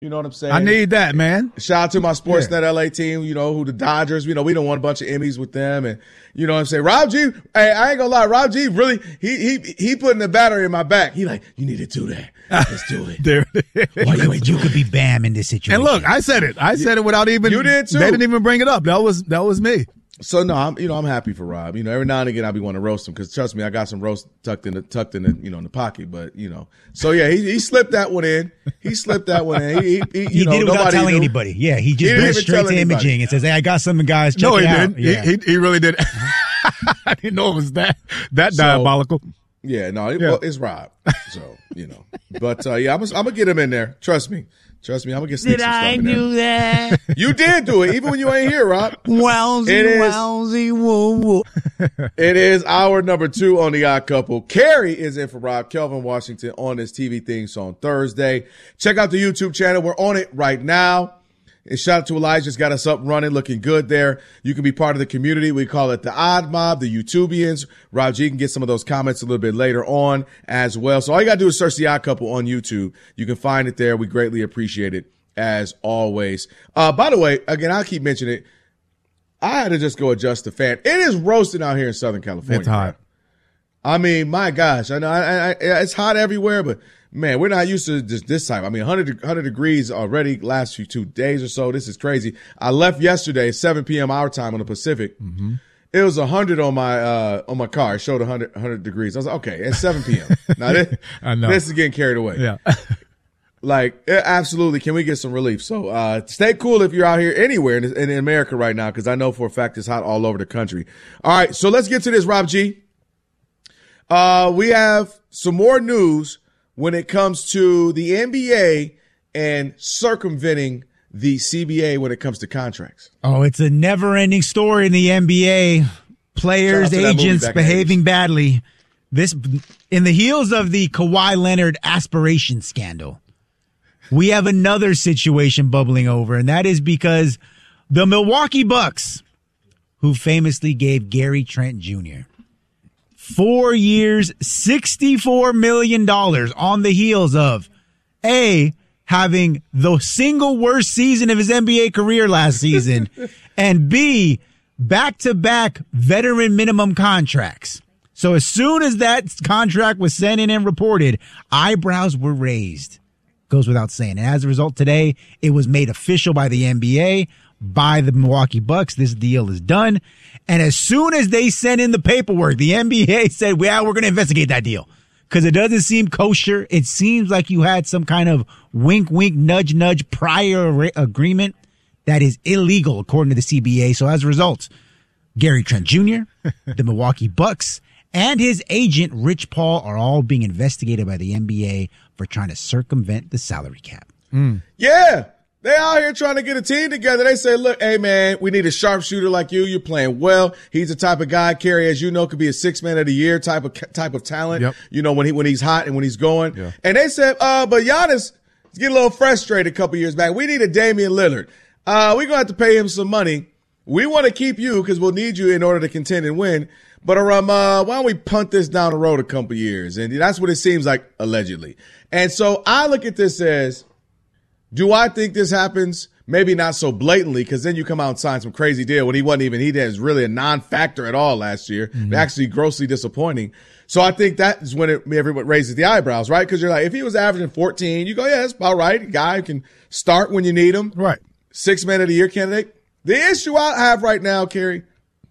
You know what I'm saying? I need that, man. Shout out to my Sportsnet LA team, who the Dodgers, we done won a bunch of Emmys with them. And you know what I'm saying? Rob G, hey, I ain't gonna lie, Rob G really, he putting the battery in my back. He like, you need to do that. Let's do it. There You could be Bam in this situation. And look, I said it. I said it without even. You did too. They didn't even bring it up. That was me. So no, I'm happy for Rob. Every now and again I'll be wanting to roast him because trust me, I got some roast tucked in the in the pocket. But so yeah, he slipped that one in. He slipped that one in. He did it without telling anybody. Yeah, he just went straight to imaging and says, "Hey, I got something, guys. Check it out." Yeah. He really did. I didn't know it was that diabolical. Yeah, no, it's Rob. So but yeah, I'm gonna get him in there. Trust me, I'm gonna get some stuff in there. Did I do that? You did do it, even when you ain't here, Rob. Wowsy, woo, woo. It is hour number 2 on The Odd Couple. Carrie is in for Rob. Kelvin Washington on his TV theme song Thursday. Check out the YouTube channel. We're on it right now. And shout out to Elijah's got us up running, looking good there. You can be part of the community. We call it the Odd Mob, the YouTubians. Rob G can get some of those comments a little bit later on as well. So all you got to do is search The Odd Couple on YouTube. You can find it there. We greatly appreciate it as always. By the way, again, I'll keep mentioning it. I had to just go adjust the fan. It is roasting out here in Southern California. It's hot. I mean, my gosh, I know it's hot everywhere, but man, we're not used to this time. I mean, 100 degrees already last 2 days or so. This is crazy. I left yesterday, 7 p.m. our time on the Pacific. Mm-hmm. It was 100 on my car. It showed 100 degrees. I was like, okay, it's 7 p.m. Now this is getting carried away. Yeah. Absolutely. Can we get some relief? So, stay cool if you're out here anywhere in America right now, because I know for a fact it's hot all over the country. All right. So let's get to this, Rob G. We have some more news when it comes to the NBA and circumventing the CBA when it comes to contracts. Oh, it's a never-ending story in the NBA. Players, agents behaving badly. This in the heels of the Kawhi Leonard aspiration scandal. We have another situation bubbling over, and that is because the Milwaukee Bucks, who famously gave Gary Trent Jr. 4 years, $64 million on the heels of A, having the single worst season of his NBA career last season, and B, back-to-back veteran minimum contracts. So as soon as that contract was sent in and reported, eyebrows were raised. Goes without saying. And as a result, today, it was made official by the NBA, by the Milwaukee Bucks. This deal is done. And as soon as they sent in the paperwork, the NBA said, well, we're going to investigate that deal because it doesn't seem kosher. It seems like you had some kind of wink, wink, nudge, nudge prior agreement that is illegal, according to the CBA. So as a result, Gary Trent Jr., the Milwaukee Bucks, and his agent, Rich Paul, are all being investigated by the NBA for trying to circumvent the salary cap. Yeah. They out here trying to get a team together. They say, look, hey, man, we need a sharpshooter like you. You're playing well. He's the type of guy, Kerry, as you know, could be a 6 man of the year type of talent, Yep. when he's hot and when he's going. Yeah. And they said, but Giannis is getting a little frustrated a couple years back. We need a Damian Lillard. We're going to have to pay him some money. We want to keep you because we'll need you in order to contend and win. But why don't we punt this down the road a couple years? And that's what it seems like, allegedly. And so I look at this as, do I think this happens? Maybe not so blatantly, because then you come out and sign some crazy deal when he was really a non-factor at all last year. Mm-hmm. Actually grossly disappointing. So I think that is when everyone raises the eyebrows, right? Because you're like, if he was averaging 14, you go, yeah, that's about right. A guy who can start when you need him. Right. 6 man of the year candidate. The issue I have right now, Kerry,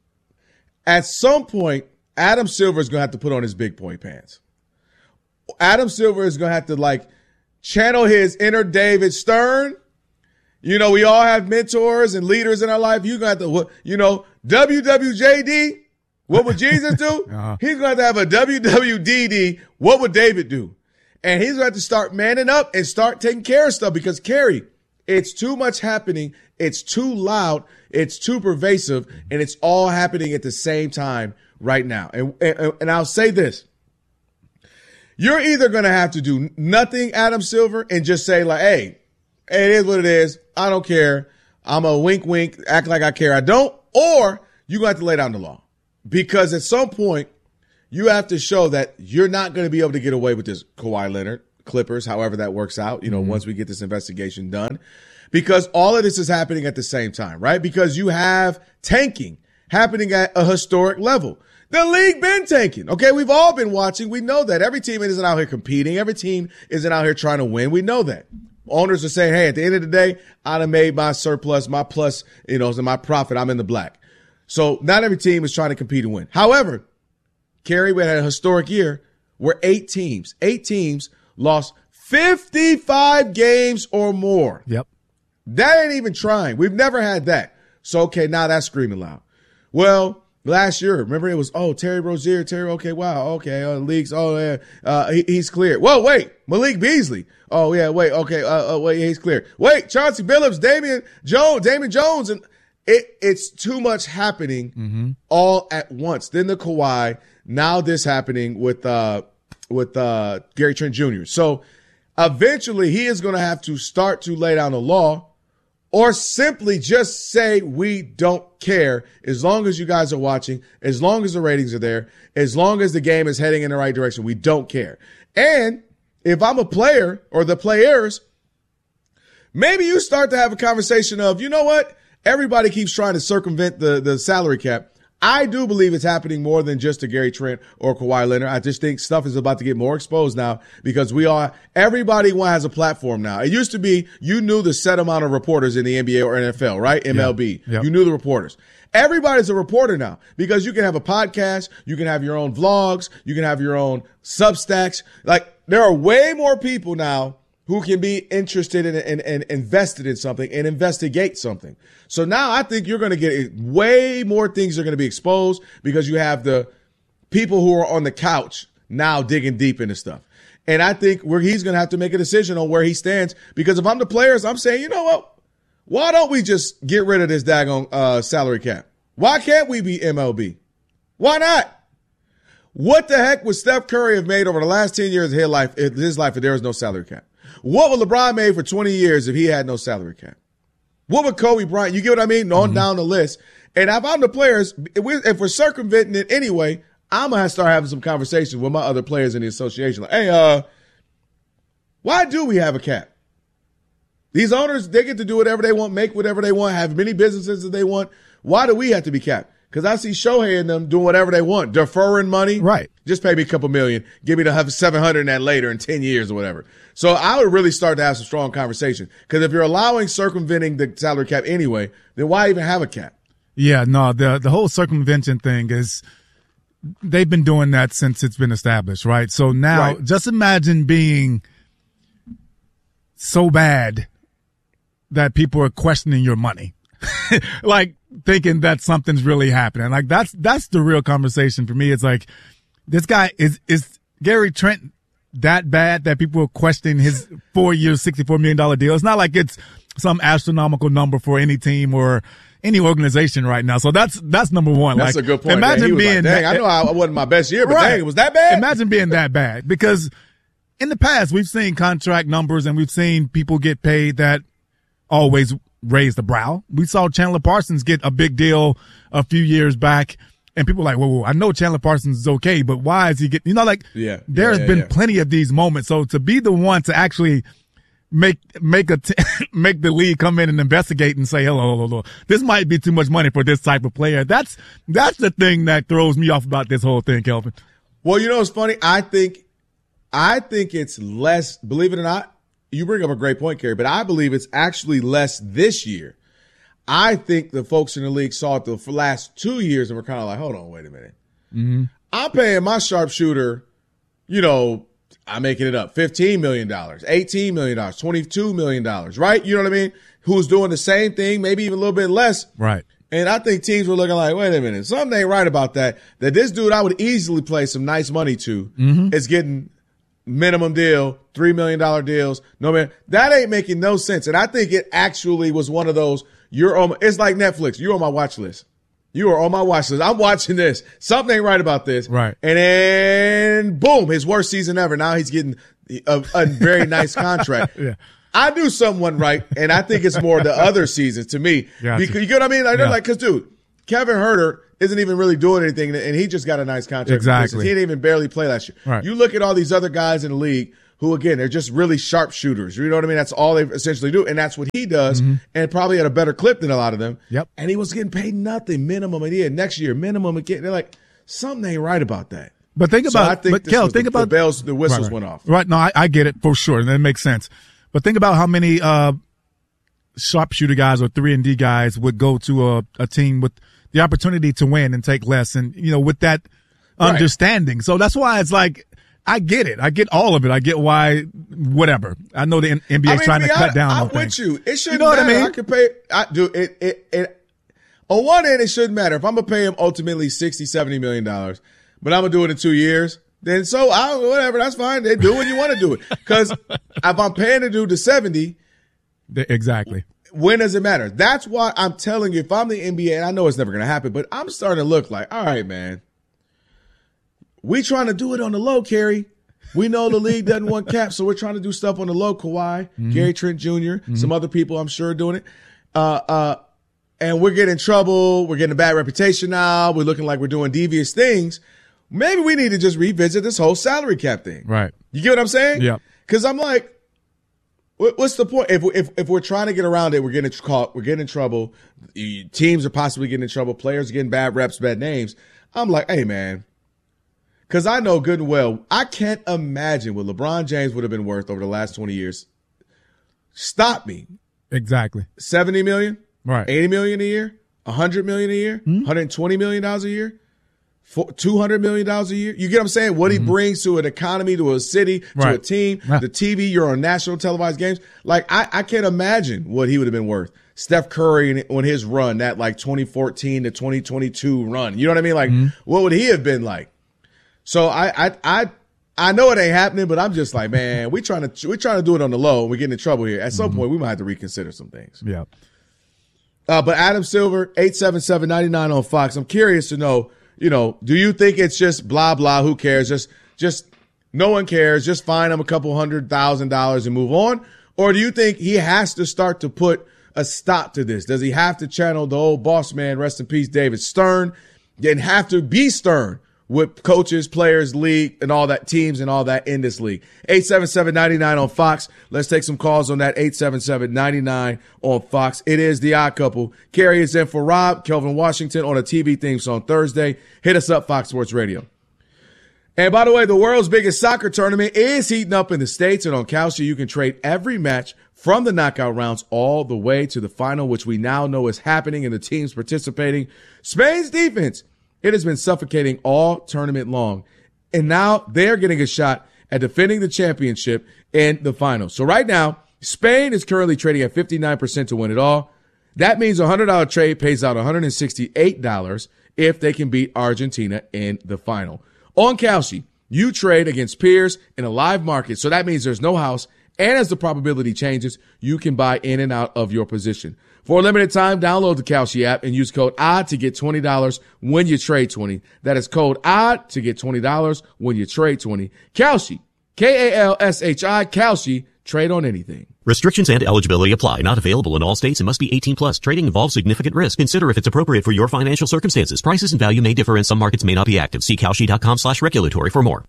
at some point, Adam Silver is going to have to put on his big boy pants. Adam Silver is going to have to channel his inner David Stern. We all have mentors and leaders in our life. You're going to have to, WWJD, what would Jesus do? Uh-huh. He's going to have a WWDD, what would David do? And he's going to have to start manning up and start taking care of stuff because, Kerry, it's too much happening. It's too loud. It's too pervasive. And it's all happening at the same time right now. And I'll say this. You're either going to have to do nothing, Adam Silver, and just say hey, it is what it is. I don't care. I'm a wink, wink, act like I care. I don't. Or you're going to have to lay down the law because at some point you have to show that you're not going to be able to get away with this Kawhi Leonard Clippers, however that works out, once we get this investigation done, because all of this is happening at the same time, right? Because you have tanking happening at a historic level. The league been tanking. Okay, we've all been watching. We know that. Every team isn't out here competing. Every team isn't out here trying to win. We know that. Owners are saying, hey, at the end of the day, I done made my surplus, my plus, and my profit. I'm in the black. So not every team is trying to compete and win. However, Kerry, we had a historic year where 8 teams lost 55 games or more. Yep. That ain't even trying. We've never had that. So, okay, now that's screaming loud. Well, last year, remember it was, Terry Rozier, okay, wow, okay, leagues, he's cleared. Whoa, wait, Malik Beasley. Oh, yeah, wait, okay, wait, he's cleared. Wait, Chauncey Billups, Damon Jones, and it's too much happening all at once. Then the Kawhi, now this happening with Gary Trent Jr. So eventually he is going to have to start to lay down the law, or simply just say, we don't care as long as you guys are watching, as long as the ratings are there, as long as the game is heading in the right direction. We don't care. And if I'm a player or the players, maybe you start to have a conversation of, you know what? Everybody keeps trying to circumvent the salary cap. I do believe it's happening more than just to Gary Trent or Kawhi Leonard. I just think stuff is about to get more exposed now because everybody has a platform now. It used to be you knew the set amount of reporters in the NBA or NFL, right? MLB. Yep. You knew the reporters. Everybody's a reporter now because you can have a podcast, you can have your own vlogs, you can have your own Substacks. Like, there are way more people now who can be interested in and invested in something and investigate something. So now I think you're going to get way more things are going to be exposed because you have the people who are on the couch now digging deep into stuff. And I think he's going to have to make a decision on where he stands, because if I'm the players, I'm saying, you know what? Why don't we just get rid of this daggone salary cap? Why can't we be MLB? Why not? What the heck would Steph Curry have made over the last 10 years of his life if there was no salary cap? What would LeBron made for 20 years if he had no salary cap? What would Kobe Bryant? You get what I mean? On down the list. And if I'm the players, if we're circumventing it anyway, I'm going to start having some conversations with my other players in the association. Like, hey, why do we have a cap? These owners, they get to do whatever they want, make whatever they want, have many businesses that they want. Why do we have to be capped? Because I see Shohei and them doing whatever they want, deferring money. Right. Just pay me a couple million. Give me the 700 in that later in 10 years or whatever. So I would really start to have some strong conversation. Because if you're allowing circumventing the salary cap anyway, then why even have a cap? Yeah, no, the whole circumvention thing is, they've been doing that since it's been established, right? So now, Just imagine being so bad that people are questioning your money. Like, thinking that something's really happening. Like, that's the real conversation for me. It's like, this guy is Gary Trent that bad that people are questioning his 4-year, $64 million deal? It's not like it's some astronomical number for any team or any organization right now. So that's number one. That's like, a good point. Imagine being like, dang, I know I wasn't my best year, but dang, it was that bad? Imagine being that bad, because in the past we've seen contract numbers and we've seen people get paid that always raise the brow. We saw Chandler Parsons get a big deal a few years back, and people are like, whoa, I know Chandler Parsons is okay, but why is he getting, there's been plenty of these moments. So to be the one to actually make the league come in and investigate and say, hello, this might be too much money for this type of player. That's the thing that throws me off about this whole thing, Kelvin. Well, you know, it's funny. I think it's less, believe it or not. You bring up a great point, Kerry, but I believe it's actually less this year. I think the folks in the league saw it the last 2 years and were kind of like, hold on, wait a minute. Mm-hmm. I'm paying my sharpshooter, I'm making it up, $15 million, $18 million, $22 million, right? You know what I mean? Who's doing the same thing, maybe even a little bit less. Right. And I think teams were looking like, wait a minute, something ain't right about that. That this dude I would easily play some nice money to is getting minimum deal, $3 million deals. No, man, that ain't making no sense. And I think it actually was one of those, it's like Netflix. You're on my watch list. You are on my watch list. I'm watching this. Something ain't right about this. Right. And then, boom, his worst season ever. Now he's getting a very nice contract. Yeah. I knew something wasn't right, and I think it's more the other seasons to me. Gotcha. Because, you get what I mean? Because, dude, Kevin Huerter isn't even really doing anything, and he just got a nice contract. Exactly. He didn't even barely play last year. Right. You look at all these other guys in the league who, again, they're just really sharpshooters. You know what I mean? That's all they essentially do. And that's what he does, and probably at a better clip than a lot of them. Yep. And he was getting paid nothing, minimum a year. Next year, minimum again. They're like, something ain't right about that. But think about, I think the whistles went off. Right. No, I get it for sure. And that makes sense. But think about how many sharpshooter guys or 3-and-D guys would go to a team with the opportunity to win and take less. And, with that understanding. So that's why it's like, I get it. I get all of it. I get why, whatever. I know the NBA is trying to cut down on things. I'm with you. It shouldn't matter. What I mean? I could pay. On one end, it shouldn't matter. If I'm going to pay him ultimately $60, $70 million, but I'm going to do it in 2 years, then whatever. That's fine. They do when you want to do it. Because if I'm paying the dude to 70. Exactly. When does it matter? That's why I'm telling you, if I'm the NBA, and I know it's never going to happen, but I'm starting to look like, all right, man. We trying to do it on the low, Kerry. We know the league doesn't want caps, so we're trying to do stuff on the low. Kawhi, Gary Trent Jr., some other people I'm sure are doing it. And we're getting in trouble. We're getting a bad reputation now. We're looking like we're doing devious things. Maybe we need to just revisit this whole salary cap thing. Right. You get what I'm saying? Yeah. Because I'm like, what's the point? If we're trying to get around it, we're getting caught. We're getting in trouble. Teams are possibly getting in trouble. Players are getting bad reps, bad names. I'm like, hey, man. Because I know good and well, I can't imagine what LeBron James would have been worth over the last 20 years. Stop me. Exactly. 70 million? Right. 80 million a year? 100 million a year? $120 million a year? $200 million a year? You get what I'm saying? What he brings to an economy, to a city, to a team, the TV, you're on national televised games. Like, I can't imagine what he would have been worth. Steph Curry on his run, that like 2014 to 2022 run. You know what I mean? Like, what would he have been like? So I know it ain't happening, but I'm just like, man, we're trying to do it on the low. We're getting in trouble here. At some point, we might have to reconsider some things. Yeah. But Adam Silver, 877-99 on Fox. I'm curious to know, do you think it's just blah blah? Who cares? Just no one cares. Just fine him a couple $100,000 and move on. Or do you think he has to start to put a stop to this? Does he have to channel the old boss man, rest in peace, David Stern, and have to be stern with coaches, players, league, and all that, teams and all that in this league? 877-99 on Fox. Let's take some calls on that. 877-99 on Fox. It is The Odd Couple. Kerry is in for Rob. Kelvin Washington on a TV theme song Thursday. Hit us up, Fox Sports Radio. And by the way, the world's biggest soccer tournament is heating up in the States, and on Kalshi, you can trade every match from the knockout rounds all the way to the final, which we now know is happening and the teams participating. Spain's defense, it has been suffocating all tournament long. And now they're getting a shot at defending the championship in the final. So right now, Spain is currently trading at 59% to win it all. That means a $100 trade pays out $168 if they can beat Argentina in the final. On Kalshi, you trade against peers in a live market. So that means there's no house. And as the probability changes, you can buy in and out of your position. For a limited time, download the Kalshi app and use code ODD to get $20 when you trade 20. That is code ODD to get $20 when you trade 20. Kalshi, Kalshi, Kalshi, trade on anything. Restrictions and eligibility apply. Not available in all states and must be 18 plus. Trading involves significant risk. Consider if it's appropriate for your financial circumstances. Prices and value may differ and some markets may not be active. See Kalshi.com/regulatory for more.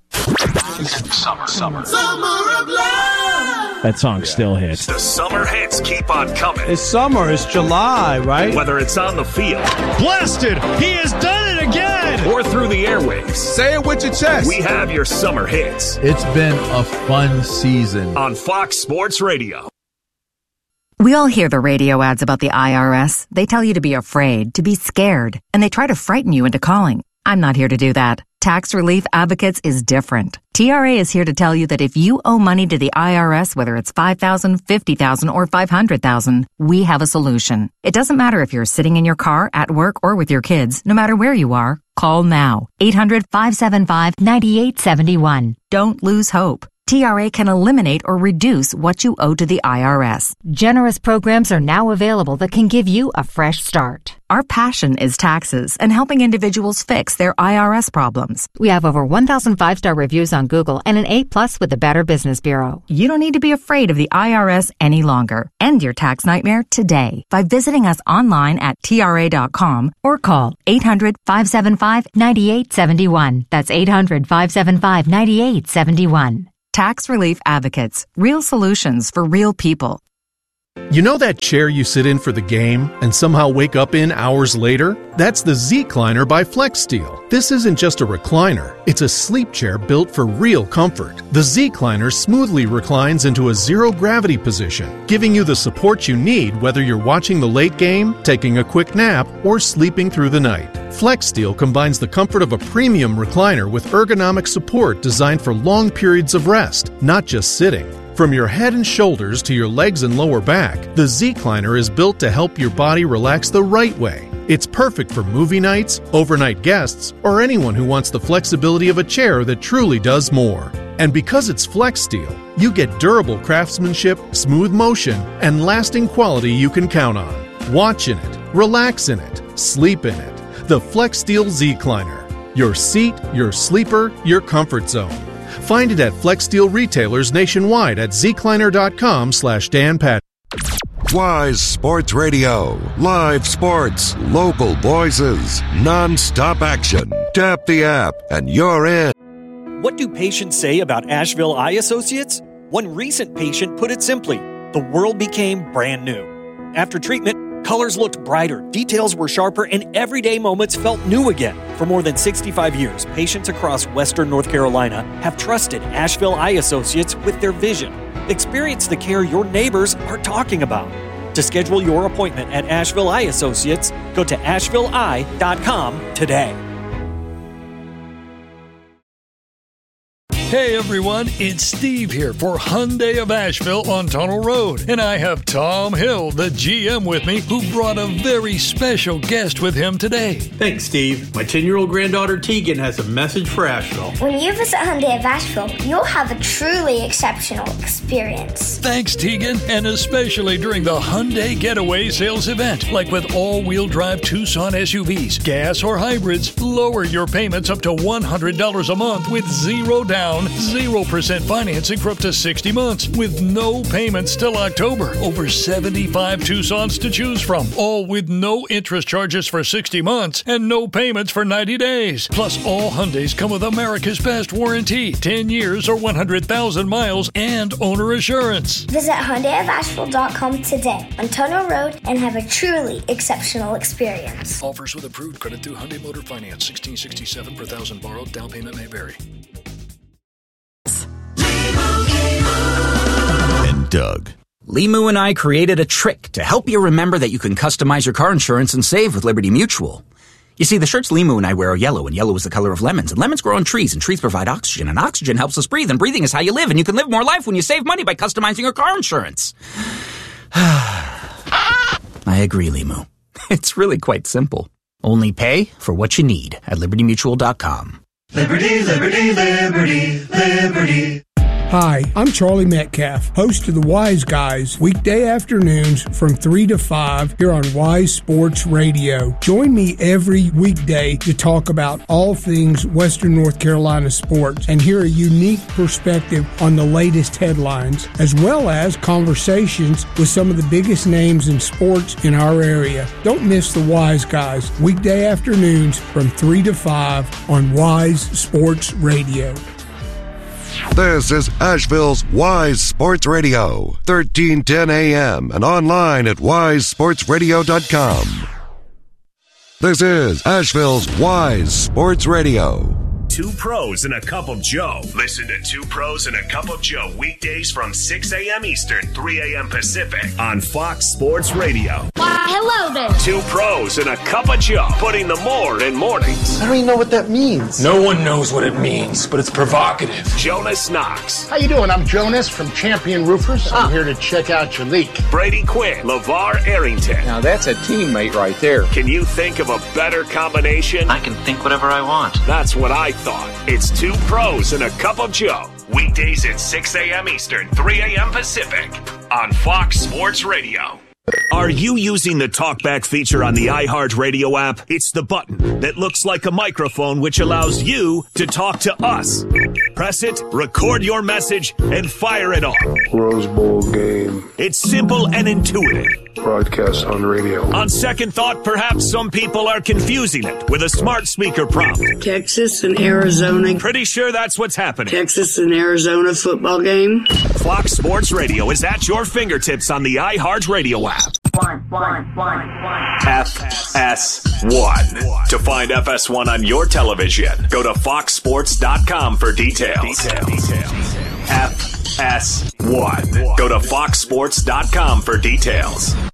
Summer of love. That song still hits. The summer hits keep on coming. It's summer. It's July, right? Whether it's on the field. Blasted! He has done it again! Or through the airwaves. Say it with your chest. We have your summer hits. It's been a fun season. On Fox Sports Radio. We all hear the radio ads about the IRS. They tell you to be afraid, to be scared, and they try to frighten you into calling. I'm not here to do that. Tax Relief Advocates is different. TRA is here to tell you that if you owe money to the IRS, whether it's $5,000, $50,000, or $500,000, we have a solution. It doesn't matter if you're sitting in your car, at work, or with your kids. No matter where you are, call now. 800-575-9871. Don't lose hope. TRA can eliminate or reduce what you owe to the IRS. Generous programs are now available that can give you a fresh start. Our passion is taxes and helping individuals fix their IRS problems. We have over 1,000 5-star reviews on Google and an A+ with the Better Business Bureau. You don't need to be afraid of the IRS any longer. End your tax nightmare today by visiting us online at TRA.com or call 800-575-9871. That's 800-575-9871. Tax Relief Advocates. Real solutions for real people. You know that chair you sit in for the game and somehow wake up in hours later? That's the Z-Cliner by FlexSteel. This isn't just a recliner. It's a sleep chair built for real comfort. The Z-Cliner smoothly reclines into a zero-gravity position, giving you the support you need whether you're watching the late game, taking a quick nap, or sleeping through the night. FlexSteel combines the comfort of a premium recliner with ergonomic support designed for long periods of rest, not just sitting. From your head and shoulders to your legs and lower back, the Z-Cliner is built to help your body relax the right way. It's perfect for movie nights, overnight guests, or anyone who wants the flexibility of a chair that truly does more. And because it's FlexSteel, you get durable craftsmanship, smooth motion, and lasting quality you can count on. Watch in it, relax in it, sleep in it. The FlexSteel Z-Cliner. Your seat, your sleeper, your comfort zone. Find it at FlexSteel retailers nationwide at zcliner.com/DanPat. Wise Sports Radio. Live sports, local voices, non-stop action. Tap the app and you're in. What do patients say about Asheville Eye Associates? One recent patient put it simply, the world became brand new. After treatment, colors looked brighter, details were sharper, and everyday moments felt new again. For more than 65 years, patients across Western North Carolina have trusted Asheville Eye Associates with their vision. Experience the care your neighbors are talking about. To schedule your appointment at Asheville Eye Associates, go to ashevilleeye.com today. Hey everyone, it's Steve here for Hyundai of Asheville on Tunnel Road. And I have Tom Hill, the GM, with me, who brought a very special guest with him today. Thanks, Steve. My 10-year-old granddaughter Tegan has a message for Asheville. When you visit Hyundai of Asheville, you'll have a truly exceptional experience. Thanks, Tegan, and especially during the Hyundai Getaway Sales event. Like with all-wheel drive Tucson SUVs, gas or hybrids, lower your payments up to $100 a month with zero down, 0% financing for up to 60 months with no payments till October. Over 75 Tucsons to choose from, all with no interest charges for 60 months and no payments for 90 days. Plus, all Hyundais come with America's Best warranty, 10 years or 100,000 miles, and owner assurance. Visit HyundaiofAsheville.com today on Tunnel Road and have a truly exceptional experience. Offers with approved credit through Hyundai Motor Finance. $1,667 per thousand borrowed. Down payment may vary. And Doug. Limu and I created a trick to help you remember that you can customize your car insurance and save with Liberty Mutual. You see, the shirts Limu and I wear are yellow, and yellow is the color of lemons, and lemons grow on trees, and trees provide oxygen, and oxygen helps us breathe, and breathing is how you live, and you can live more life when you save money by customizing your car insurance. I agree, Limu. It's really quite simple. Only pay for what you need at libertymutual.com. Liberty, liberty, liberty, liberty. Hi, I'm Charlie Metcalf, host of the Wise Guys, weekday afternoons from 3 to 5 here on Wise Sports Radio. Join me every weekday to talk about all things Western North Carolina sports and hear a unique perspective on the latest headlines, as well as conversations with some of the biggest names in sports in our area. Don't miss the Wise Guys, weekday afternoons from 3 to 5 on Wise Sports Radio. This is Asheville's Wise Sports Radio, 1310 AM and online at wisesportsradio.com. This is Asheville's Wise Sports Radio. Two Pros and a Cup of Joe. Listen to Two Pros and a Cup of Joe weekdays from 6 a.m. Eastern, 3 a.m. Pacific on Fox Sports Radio. Hello there. Two Pros and a Cup of Joe, putting the more in mornings. I don't even know what that means. No one knows what it means, but it's provocative. Jonas Knox. How you doing? I'm Jonas from Champion Roofers. I'm here to check out your leak. Brady Quinn. LeVar Arrington. Now that's a teammate right there. Can you think of a better combination? I can think whatever I want. That's what I thought. It's Two Pros and a Cup of Joe. Weekdays at 6 a.m. Eastern, 3 a.m. Pacific on Fox Sports Radio. Are you using the TalkBack feature on the iHeartRadio app? It's the button that looks like a microphone which allows you to talk to us Press it, record your message, and fire it off. Rose Bowl game. It's simple and intuitive. Broadcast on radio. On second thought, perhaps some people are confusing it with a smart speaker prompt. Texas and Arizona. Pretty sure that's what's happening. Texas and Arizona football game. Fox Sports Radio is at your fingertips on the iHeartRadio app. FS1. To find FS1 on your television, go to foxsports.com for details. FS1. Go to foxsports.com for details.